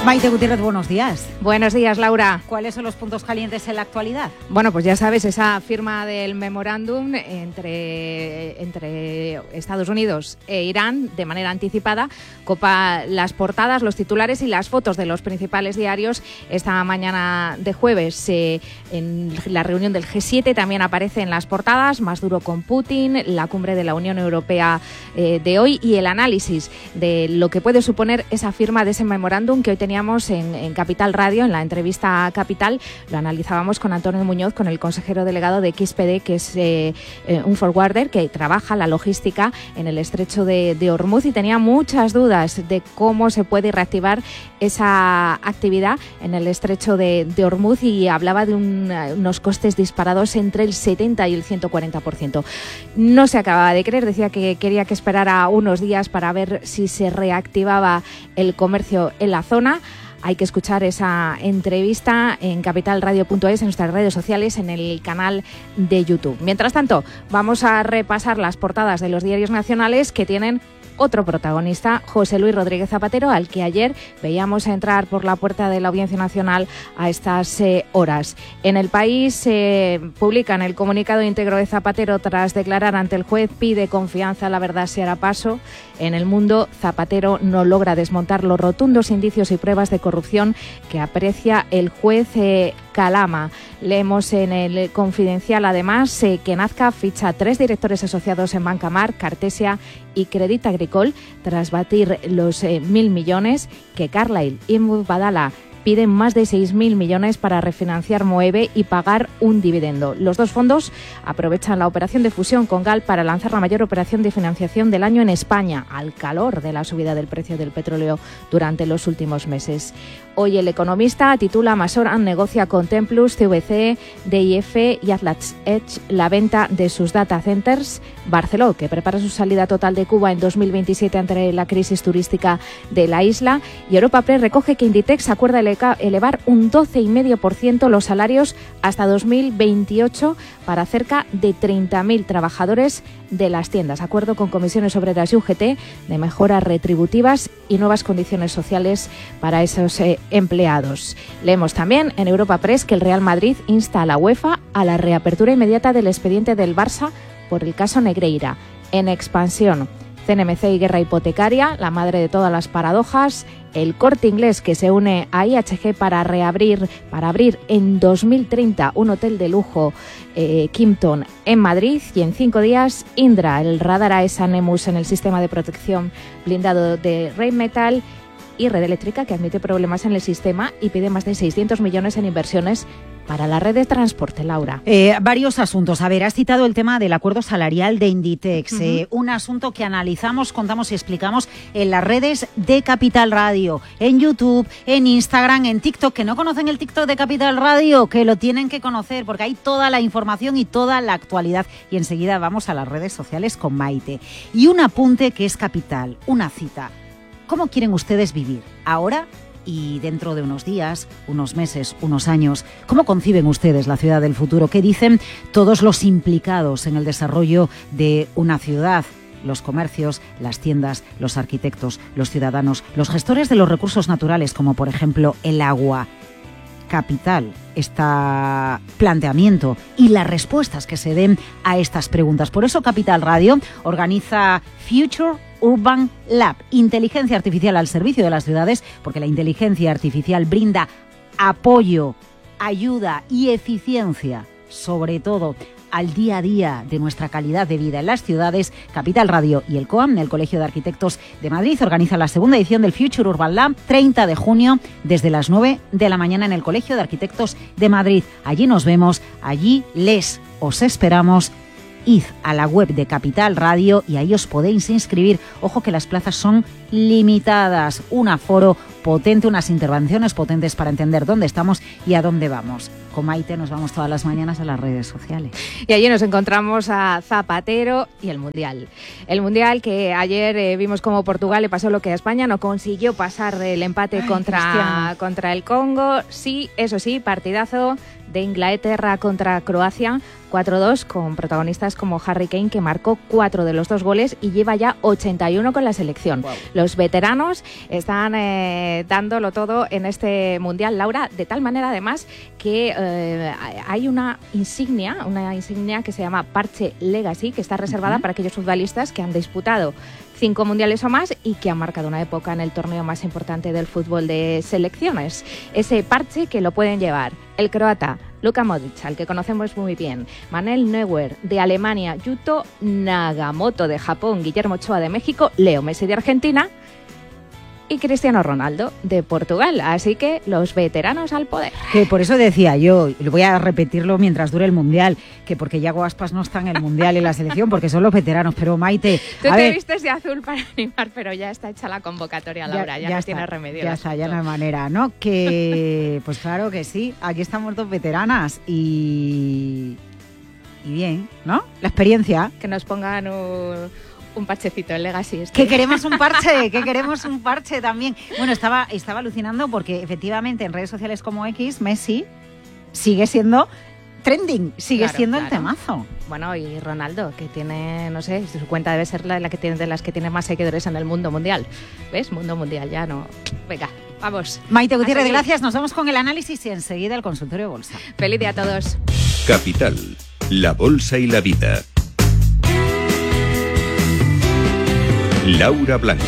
Maite Gutiérrez, buenos días. Buenos días, Laura. ¿Cuáles son los puntos calientes en la actualidad? Bueno, pues ya sabes, esa firma del memorándum entre Estados Unidos e Irán de manera anticipada copa las portadas, los titulares y las fotos de los principales diarios. Esta mañana de jueves, en la reunión del G7 también aparece en las portadas, más duro con Putin, la cumbre de la Unión Europea de hoy y el análisis de lo que puede suponer esa firma de ese memorándum que hoy teníamos en Capital Radio, en la entrevista a Capital. Lo analizábamos con Antonio Muñoz, con el consejero delegado de XPD, que es un forwarder que trabaja la logística en el estrecho de Ormuz, y tenía muchas dudas de cómo se puede reactivar esa actividad en el estrecho de Ormuz, y hablaba de unos costes disparados entre el 70 y el 140%. No se acababa de creer, decía que quería que esperara unos días para ver si se reactivaba el comercio en la zona. Hay que escuchar esa entrevista en capitalradio.es, en nuestras redes sociales, en el canal de YouTube. Mientras tanto, vamos a repasar las portadas de los diarios nacionales que tienen otro protagonista, José Luis Rodríguez Zapatero, al que ayer veíamos entrar por la puerta de la Audiencia Nacional a estas horas. En El País publican el comunicado íntegro de Zapatero tras declarar ante el juez, pide confianza, la verdad se hará paso. En El Mundo, Zapatero no logra desmontar los rotundos indicios y pruebas de corrupción que aprecia el juez Calama. Leemos en el Confidencial, además, que Nazca ficha 3 directores asociados en Bancamar, Cartesia y Crédit Agricole tras batir los 1.000 millones, que Carlyle y Mubadala piden más de 6.000 millones para refinanciar Moeve y pagar un dividendo. Los dos fondos aprovechan la operación de fusión con GAL para lanzar la mayor operación de financiación del año en España, al calor de la subida del precio del petróleo durante los últimos meses. Hoy El Economista titula: Masoran negocia con Templus, CVC, DIF y Atlas Edge la venta de sus data centers. Barceló, que prepara su salida total de Cuba en 2027 ante la crisis turística de la isla. Y Europa Press recoge que Inditex acuerda elevar un 12,5% los salarios hasta 2028 para cerca de 30.000 trabajadores de las tiendas. Acuerdo con comisiones obreras y UGT de mejoras retributivas y nuevas condiciones sociales para esos empleados. Leemos también en Europa Press que el Real Madrid insta a la UEFA a la reapertura inmediata del expediente del Barça por el caso Negreira. En Expansión, CNMC y guerra hipotecaria, la madre de todas las paradojas. El Corte Inglés, que se une a IHG para abrir en 2030 un hotel de lujo Kimpton en Madrid. Y en 5 días, Indra, el radar AESA Nemus en el sistema de protección blindado de Rheinmetall. Y Red Eléctrica, que admite problemas en el sistema y pide más de 600 millones en inversiones para la red de transporte, Laura. Varios asuntos. A ver, has citado el tema del acuerdo salarial de Inditex, un asunto que analizamos, contamos y explicamos en las redes de Capital Radio, en YouTube, en Instagram, en TikTok. Que no conocen el TikTok de Capital Radio, que lo tienen que conocer, porque hay toda la información y toda la actualidad. Y enseguida vamos a las redes sociales con Maite. Y un apunte que es capital, una cita. ¿Cómo quieren ustedes vivir ahora y dentro de unos días, unos meses, unos años? ¿Cómo conciben ustedes la ciudad del futuro? ¿Qué dicen todos los implicados en el desarrollo de una ciudad? Los comercios, las tiendas, los arquitectos, los ciudadanos, los gestores de los recursos naturales, como por ejemplo el agua. Capital, este planteamiento y las respuestas que se den a estas preguntas. Por eso Capital Radio organiza Future Urban Lab, inteligencia artificial al servicio de las ciudades, porque la inteligencia artificial brinda apoyo, ayuda y eficiencia, sobre todo al día a día de nuestra calidad de vida en las ciudades. Capital Radio y el COAM, el Colegio de Arquitectos de Madrid, organizan la segunda edición del Future Urban Lab, 30 de junio, desde las 9 de la mañana en el Colegio de Arquitectos de Madrid. Allí nos vemos, allí os esperamos. Id a la web de Capital Radio y ahí os podéis inscribir. Ojo que las plazas son limitadas, un aforo potente, unas intervenciones potentes para entender dónde estamos y a dónde vamos. Con Maite nos vamos todas las mañanas a las redes sociales. Y allí nos encontramos a Zapatero y el Mundial. El Mundial que ayer vimos como Portugal le pasó lo que a España, no consiguió pasar el empate contra el Congo. Sí, eso sí, partidazo de Inglaterra contra Croacia, 4-2, con protagonistas como Harry Kane, que marcó 4 de los 2 goles y lleva ya 81 con la selección. Wow. Los veteranos están dándolo todo en este Mundial, Laura, de tal manera además que hay una insignia que se llama Parche Legacy, que está reservada para aquellos futbolistas que han disputado 5 mundiales o más y que han marcado una época en el torneo más importante del fútbol de selecciones. Ese parche que lo pueden llevar el croata Luka Modric, al que conocemos muy bien, Manuel Neuer de Alemania, Yuto Nagamoto de Japón, Guillermo Ochoa de México, Leo Messi de Argentina y Cristiano Ronaldo de Portugal. Así que los veteranos al poder. Que por eso decía yo, y voy a repetirlo mientras dure el Mundial, que porque Yago Aspas no está en el Mundial y en la selección, porque son los veteranos. Pero Maite, tú te vistes de azul para animar, pero ya está hecha la convocatoria, Laura, ya no está, tiene remedio. Ya está, ya no hay manera, ¿no? Que pues claro que sí, aquí estamos dos veteranas y bien, ¿no? La experiencia. Que nos pongan un parchecito, el Legacy. Que queremos un parche también. Bueno, estaba alucinando porque efectivamente en redes sociales como X, Messi sigue siendo trending, siendo el temazo. Bueno, y Ronaldo, que tiene, no sé, su cuenta debe ser de las que tiene más seguidores en el mundo mundial. ¿Ves? Mundo mundial, ya no. Venga, vamos. Maite Gutiérrez, gracias. Nos vamos con el análisis y enseguida el consultorio de bolsa. Feliz día a todos. Capital, la bolsa y la vida. Laura Blanco.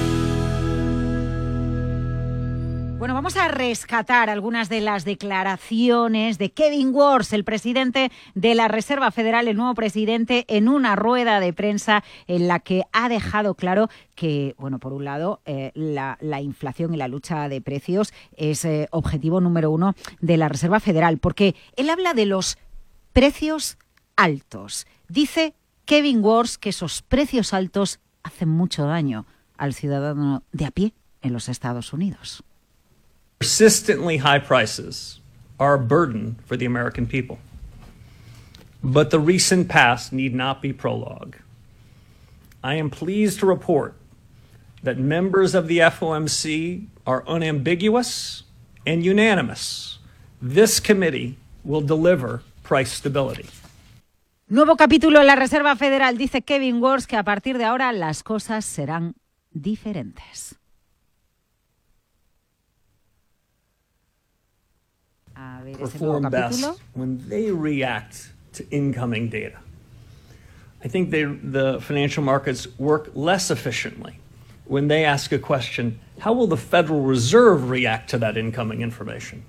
Bueno, vamos a rescatar algunas de las declaraciones de Kevin Warsh, el presidente de la Reserva Federal, el nuevo presidente, en una rueda de prensa en la que ha dejado claro que, bueno, por un lado, la inflación y la lucha de precios es objetivo número 1 de la Reserva Federal, porque él habla de los precios altos. Dice Kevin Warsh que esos precios altos hacen mucho daño al ciudadano de a pie en los Estados Unidos. Persistently high prices are a burden for the American people. But the recent past need not be prologue. I am pleased to report that members of the FOMC are unambiguous and unanimous. This committee will deliver price stability. Nuevo capítulo en la Reserva Federal, dice Kevin Warsh, que a partir de ahora las cosas serán diferentes. A ver, ese nuevo capítulo. When they react to incoming data. I think the financial markets work less efficiently when they ask a question, how will the Federal Reserve react to that incoming information?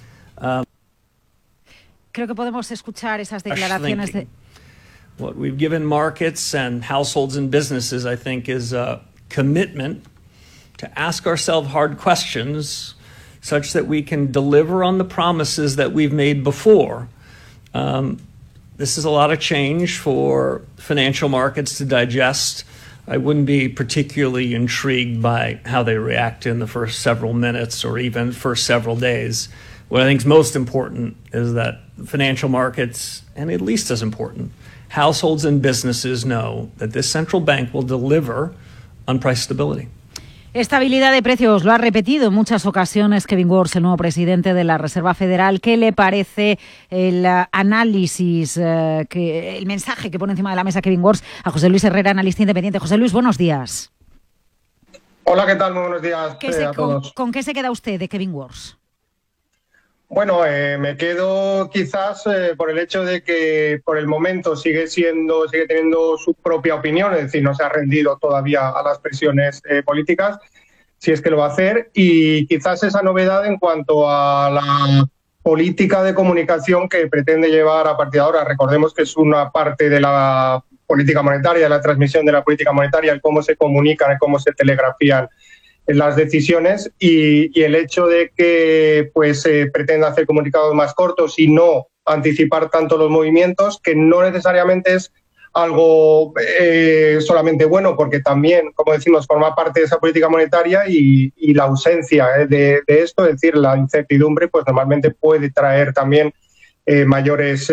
Creo que podemos escuchar esas declaraciones de... What we've given markets and households and businesses, I think, is a commitment to ask ourselves hard questions such that we can deliver on the promises that we've made before. This is a lot of change for financial markets to digest. I wouldn't be particularly intrigued by how they react in the first several minutes or even first several days. What I think is most important is that financial markets, and at least as important, households and businesses know that this central bank will deliver on price stability. Estabilidad de precios, lo ha repetido en muchas ocasiones Kevin Warsh, el nuevo presidente de la Reserva Federal. ¿Qué le parece el análisis, el mensaje que pone encima de la mesa Kevin Warsh a José Luis Herrera, analista independiente? José Luis, buenos días. Hola, ¿qué tal? Muy buenos días a todos. ¿Con qué se queda usted de Kevin Warsh? Bueno, me quedo quizás por el hecho de que por el momento sigue teniendo su propia opinión, es decir, no se ha rendido todavía a las presiones políticas, si es que lo va a hacer, y quizás esa novedad en cuanto a la política de comunicación que pretende llevar a partir de ahora. Recordemos que es una parte de la política monetaria, de la transmisión de la política monetaria, el cómo se comunican, el cómo se telegrafían las decisiones, y el hecho de que pretenda hacer comunicados más cortos y no anticipar tanto los movimientos, que no necesariamente es algo solamente bueno, porque también, como decimos, forma parte de esa política monetaria, y la ausencia de esto, es decir, la incertidumbre, pues normalmente puede traer también mayores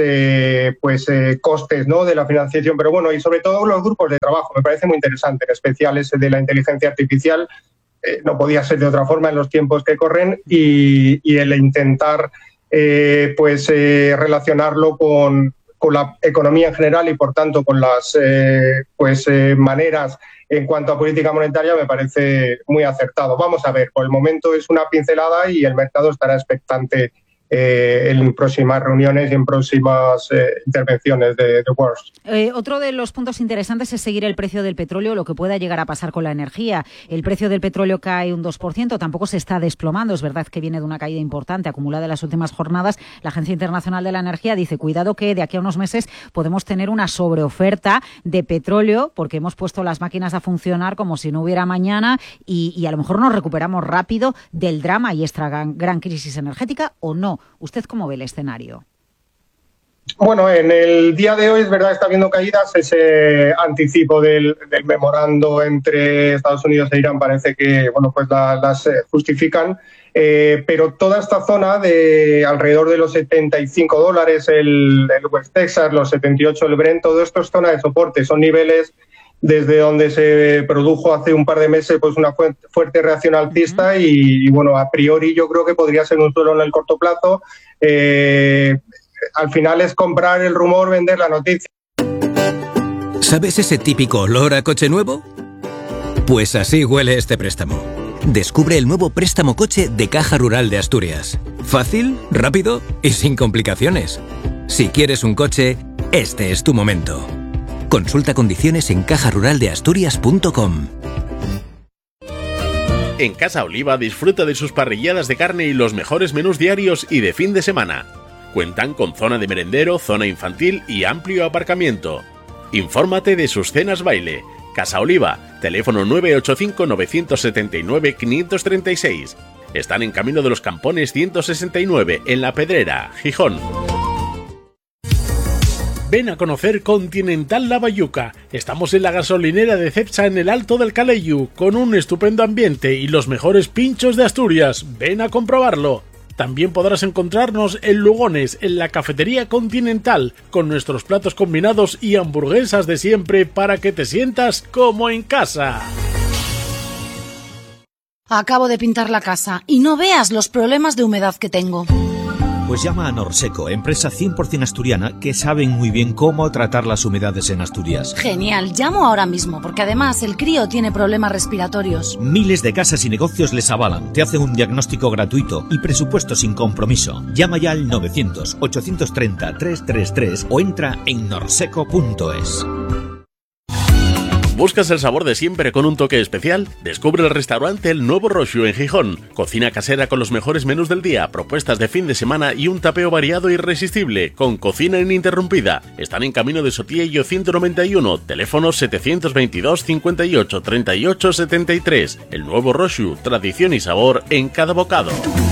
costes, ¿no?, de la financiación. Pero bueno, y sobre todo los grupos de trabajo, me parece muy interesante, en especial ese de la inteligencia artificial. No podía ser de otra forma en los tiempos que corren, y el intentar relacionarlo con la economía en general y, por tanto, con las maneras en cuanto a política monetaria, me parece muy acertado. Vamos a ver, por el momento es una pincelada y el mercado estará expectante en próximas reuniones y en próximas intervenciones de Works. Otro de los puntos interesantes es seguir el precio del petróleo, lo que pueda llegar a pasar con la energía. El precio del petróleo cae un 2%, tampoco se está desplomando. Es verdad que viene de una caída importante acumulada en las últimas jornadas. La Agencia Internacional de la Energía dice, cuidado que de aquí a unos meses podemos tener una sobreoferta de petróleo porque hemos puesto las máquinas a funcionar como si no hubiera mañana y a lo mejor nos recuperamos rápido del drama y esta gran crisis energética, ¿o no? ¿Usted cómo ve el escenario? Bueno, en el día de hoy es verdad, está habiendo caídas. Ese anticipo del memorando entre Estados Unidos e Irán parece que las justifican, pero toda esta zona de alrededor de los $75, el West Texas, los 78 el Brent, todo esto es zona de soporte, son niveles desde donde se produjo hace un par de meses una fuerte reacción alcista y a priori yo creo que podría ser un suelo en el corto plazo. Al final es comprar el rumor, vender la noticia. ¿Sabes ese típico olor a coche nuevo? Pues así huele este préstamo. Descubre el nuevo préstamo coche de Caja Rural de Asturias. Fácil, rápido y sin complicaciones. Si quieres un coche, este es tu momento. Consulta condiciones en cajaruraldeasturias.com. En Casa Oliva disfruta de sus parrilladas de carne y los mejores menús diarios y de fin de semana. Cuentan con zona de merendero, zona infantil y amplio aparcamiento. Infórmate de sus cenas baile. Casa Oliva, teléfono 985-979-536. Están en Camino de los Campones 169, en La Pedrera, Gijón. Ven a conocer Continental La Bayuca. Estamos en la gasolinera de Cepsa en el Alto del Calellu, con un estupendo ambiente y los mejores pinchos de Asturias. Ven a comprobarlo. También podrás encontrarnos en Lugones, en la cafetería Continental, con nuestros platos combinados y hamburguesas de siempre para que te sientas como en casa. Acabo de pintar la casa y no veas los problemas de humedad que tengo. Pues llama a Norseco, empresa 100% asturiana que saben muy bien cómo tratar las humedades en Asturias. Genial, llamo ahora mismo porque además el crío tiene problemas respiratorios. Miles de casas y negocios les avalan, te hacen un diagnóstico gratuito y presupuesto sin compromiso. Llama ya al 900-830-333 o entra en norseco.es. ¿Buscas el sabor de siempre con un toque especial? Descubre el restaurante El Nuevo Roxu en Gijón. Cocina casera con los mejores menús del día, propuestas de fin de semana y un tapeo variado e irresistible, con cocina ininterrumpida. Están en Camino de Sotillo 191, teléfono 722 58 38 73. El Nuevo Roxu, tradición y sabor en cada bocado.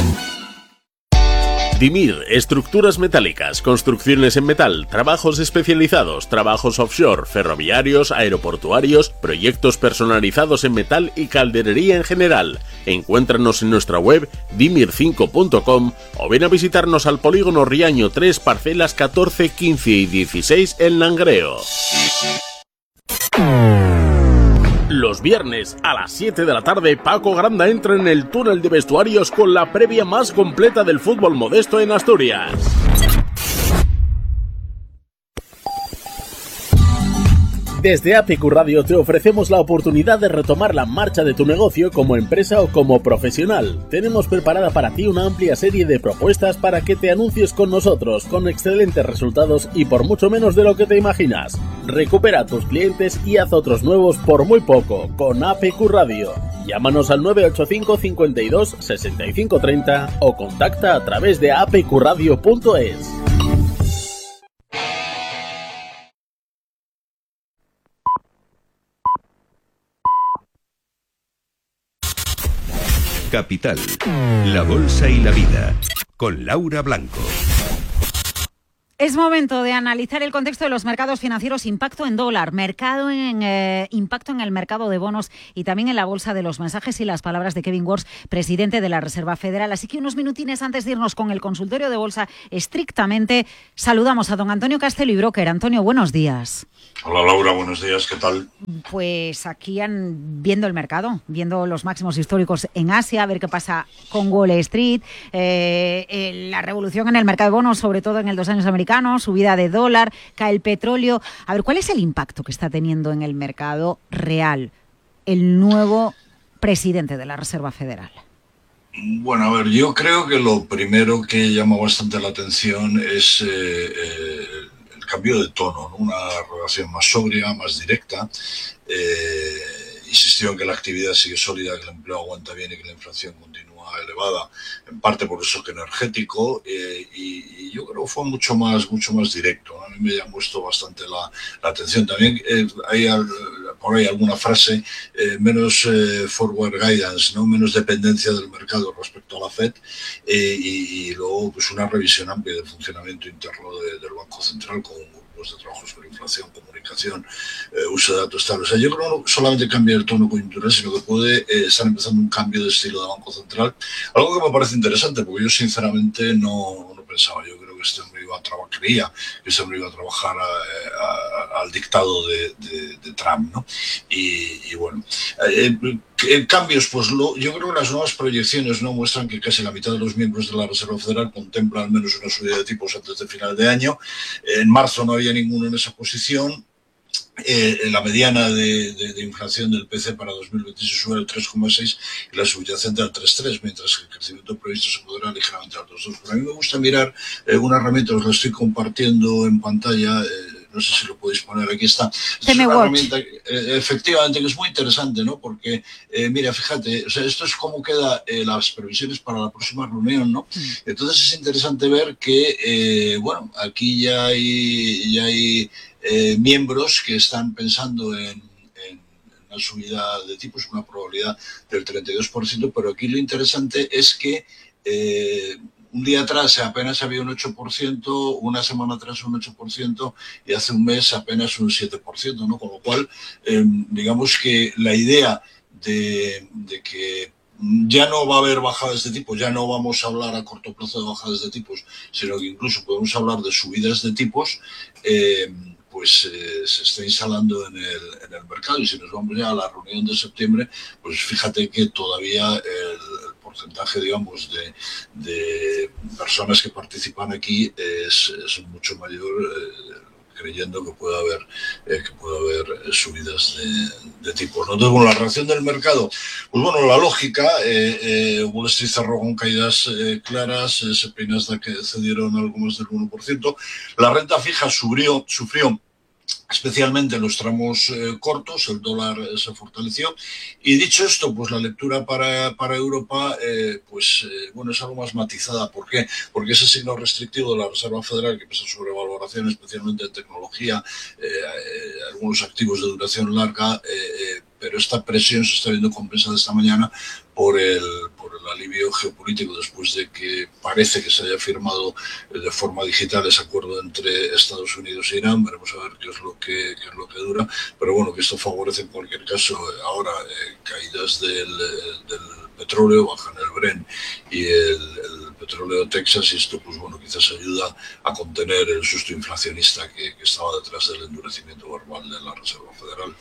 Dimir, estructuras metálicas, construcciones en metal, trabajos especializados, trabajos offshore, ferroviarios, aeroportuarios, proyectos personalizados en metal y calderería en general. Encuéntranos en nuestra web dimir5.com o ven a visitarnos al Polígono Riaño 3, parcelas 14, 15 y 16 en Langreo. Los viernes a las 7 de la tarde, Paco Granda entra en el túnel de vestuarios con la previa más completa del fútbol modesto en Asturias. Desde APQ Radio te ofrecemos la oportunidad de retomar la marcha de tu negocio como empresa o como profesional. Tenemos preparada para ti una amplia serie de propuestas para que te anuncies con nosotros, con excelentes resultados y por mucho menos de lo que te imaginas. Recupera a tus clientes y haz otros nuevos por muy poco con APQ Radio. Llámanos al 985 52 65 30 o contacta a través de apqradio.es. Capital, la bolsa y la vida, con Laura Blanco. Es momento de analizar el contexto de los mercados financieros, impacto en dólar, impacto en el mercado de bonos y también en la bolsa, de los mensajes y las palabras de Kevin Warsh, presidente de la Reserva Federal. Así que unos minutines antes de irnos con el consultorio de bolsa estrictamente, saludamos a don Antonio Castelo y broker. Antonio, buenos días. Hola Laura, buenos días, ¿qué tal? Pues aquí viendo el mercado, viendo los máximos históricos en Asia, a ver qué pasa con Wall Street, la revolución en el mercado de bonos, sobre todo en el 2 años americano, subida de dólar, cae el petróleo. A ver, ¿cuál es el impacto que está teniendo en el mercado real el nuevo presidente de la Reserva Federal? Bueno, a ver, yo creo que lo primero que llama bastante la atención es el cambio de tono, ¿no? Una relación más sobria, más directa. Insistió en que la actividad sigue sólida, que el empleo aguanta bien y que la inflación continúa elevada, en parte por el shock energético, y yo creo que fue mucho más directo, ¿no? A mí me llamó esto bastante la atención. También hay por ahí alguna frase, menos forward guidance, ¿no? Menos dependencia del mercado respecto a la FED, y luego pues una revisión amplia del funcionamiento interno del Banco Central con grupos de trabajo sobre inflación, comunicación, uso de datos tal. O sea, yo creo que no solamente cambia el tono coyuntural, sino que puede estar empezando un cambio de estilo de Banco Central, algo que me parece interesante, porque yo sinceramente no pensaba. Yo creo que este hombre creía que este hombre iba a trabajar al dictado de Trump, ¿no? Y bueno, cambios, pues yo creo que las nuevas proyecciones no muestran que casi la mitad de los miembros de la Reserva Federal contempla al menos una subida de tipos antes de final de año. En marzo no había ninguno en esa posición. La mediana de inflación del PC para 2026 sube al 3,6 y la subyacente al 3,3, mientras que el crecimiento previsto se podrá ligeramente al 2,2. Pero a mí me gusta mirar una herramienta, os la estoy compartiendo en pantalla, no sé si lo podéis poner, aquí está. Es una herramienta, efectivamente, que es muy interesante, ¿no? Porque, mira, fíjate, o sea, esto es cómo quedan las previsiones para la próxima reunión, ¿no? Entonces es interesante ver que, bueno, aquí ya hay miembros que están pensando en una subida de tipos, una probabilidad del 32%, pero aquí lo interesante es que un día atrás apenas había un 8%, una semana atrás un 8% y hace un mes apenas un 7%, ¿no? Con lo cual, digamos que la idea de que ya no va a haber bajadas de tipos, ya no vamos a hablar a corto plazo de bajadas de tipos, sino que incluso podemos hablar de subidas de tipos, pues se está instalando en el mercado. Y si nos vamos ya a la reunión de septiembre, pues fíjate que todavía el porcentaje, digamos, de personas que participan aquí es mucho mayor, creyendo que puede haber subidas de tipos, ¿no? Entonces, bueno, la reacción del mercado, pues bueno, la lógica, Wall Street cerró con caídas claras, S&P y Nasdaq que cedieron algo más del 1%, la renta fija sufrió especialmente en los tramos cortos, el dólar se fortaleció. Y dicho esto, pues la lectura para Europa, bueno, es algo más matizada. ¿Por qué? Porque ese signo restrictivo de la Reserva Federal, que pesa sobre valoración, especialmente en tecnología, algunos activos de duración larga, pero esta presión se está viendo compensada esta mañana por el alivio geopolítico después de que parece que se haya firmado de forma digital ese acuerdo entre Estados Unidos e Irán. Veremos a ver qué es lo que dura, pero bueno, que esto favorece en cualquier caso ahora caídas del petróleo, bajan el Brent y el petróleo Texas, y esto pues bueno, quizás ayuda a contener el susto inflacionista que estaba detrás del endurecimiento verbal de la Reserva Federal.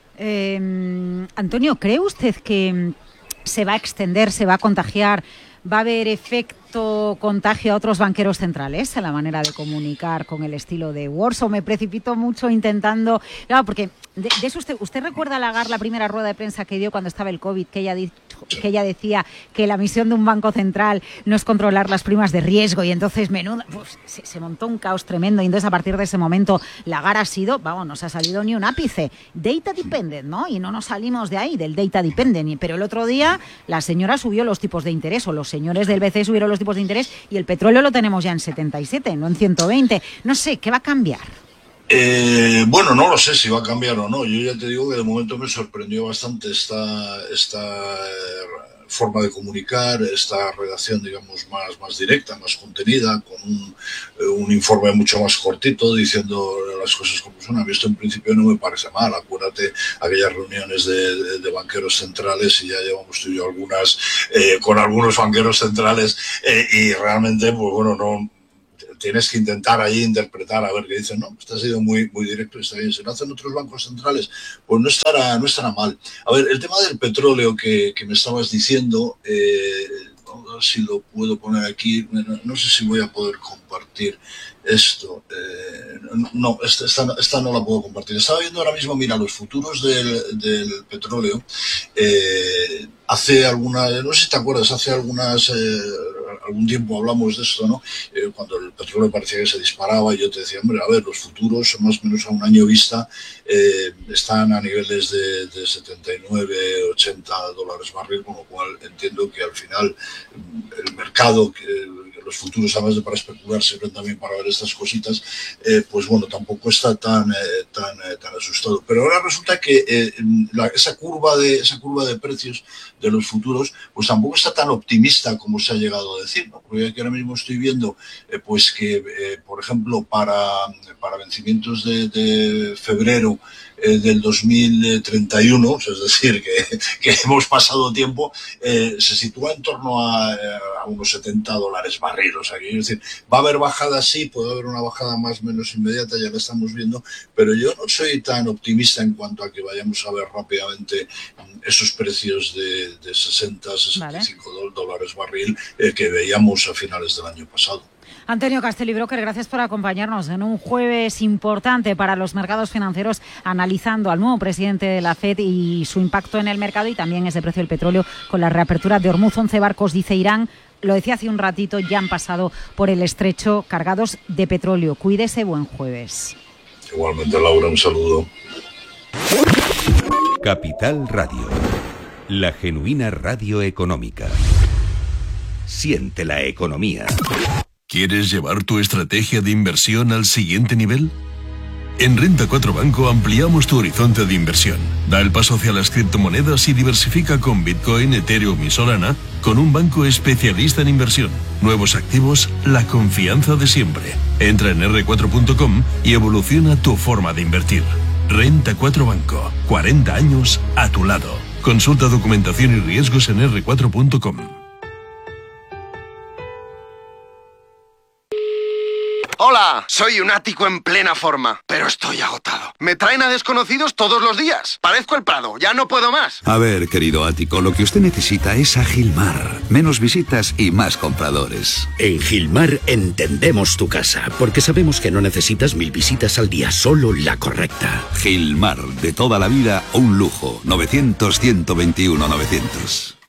Antonio, ¿cree usted que se va a extender, se va a contagiar, va a haber efecto contagio a otros banqueros centrales en la manera de comunicar con el estilo de Warsh? ¿O me precipito mucho intentando...? Claro, porque de eso usted recuerda a Lagarde la primera rueda de prensa que dio cuando estaba el COVID, que ella decía que la misión de un banco central no es controlar las primas de riesgo, y entonces se montó un caos tremendo, y entonces a partir de ese momento Lagarde ha sido, no se ha salido ni un ápice, data dependent, ¿no? Y no nos salimos de ahí, del data dependent. Pero el otro día la señora subió los tipos de interés, o los señores del BCE subieron los tipos de interés, y el petróleo lo tenemos ya en 77, no en 120. No sé, ¿qué va a cambiar? Bueno, no lo sé si va a cambiar o no. Yo ya te digo que de momento me sorprendió bastante esta forma de comunicar, esta redacción, digamos, más directa, más contenida, con un informe mucho más cortito, diciendo las cosas como son. A mí esto en principio no me parece mal. Acuérdate aquellas reuniones de banqueros centrales, y ya llevamos tú y yo algunas con algunos banqueros centrales, y realmente, pues bueno, no tienes que intentar ahí interpretar a ver qué dicen. No, este ha sido muy directo y está bien. Si lo hacen otros bancos centrales, pues no estará mal. A ver, el tema del petróleo que me estabas diciendo, vamos a ver si lo puedo poner aquí. No sé si voy a poder compartir esto. No, esta no la puedo compartir. Estaba viendo ahora mismo, mira, los futuros del petróleo. Hace algunas, no sé si te acuerdas, algún tiempo hablamos de esto, ¿no? Cuando el petróleo parecía que se disparaba, y yo te decía, hombre, a ver, los futuros, más o menos a un año vista, están a niveles de 79, 80 dólares barril, con lo cual entiendo que al final el mercado, los futuros, además de para especular, sirven también para ver estas cositas, pues bueno, tampoco está tan asustado. Pero ahora resulta que esa curva de precios de los futuros, pues tampoco está tan optimista como se ha llegado a decir, ¿no? Porque aquí ahora mismo estoy viendo, pues que, por ejemplo, para vencimientos de febrero del 2031, es decir, que hemos pasado tiempo, se sitúa en torno a unos 70 dólares barril. O sea, que, es decir, va a haber bajadas, sí, puede haber una bajada más o menos inmediata, ya la estamos viendo, pero yo no soy tan optimista en cuanto a que vayamos a ver rápidamente esos precios de 60, 65 dólares barril que veíamos a finales del año pasado. Antonio Castelli, broker, gracias por acompañarnos en un jueves importante para los mercados financieros, analizando al nuevo presidente de la FED y su impacto en el mercado, y también ese precio del petróleo con la reapertura de Hormuz. 11 barcos, dice Irán, lo decía hace un ratito, ya han pasado por el estrecho cargados de petróleo. Cuídese, buen jueves. Igualmente, Laura, un saludo. Capital Radio, la genuina radio económica. Siente la economía. ¿Quieres llevar tu estrategia de inversión al siguiente nivel? En Renta 4 Banco ampliamos tu horizonte de inversión. Da el paso hacia las criptomonedas y diversifica con Bitcoin, Ethereum y Solana con un banco especialista en inversión. Nuevos activos, la confianza de siempre. Entra en r4.com y evoluciona tu forma de invertir. Renta 4 Banco, 40 años a tu lado. Consulta documentación y riesgos en r4.com. Hola, soy un ático en plena forma, pero estoy agotado. Me traen a desconocidos todos los días. Parezco el Prado, ya no puedo más. A ver, querido ático, lo que usted necesita es a Gilmar. Menos visitas y más compradores. En Gilmar entendemos tu casa, porque sabemos que no necesitas 1000 visitas al día, solo la correcta. Gilmar, de toda la vida, un lujo. 900-121-900.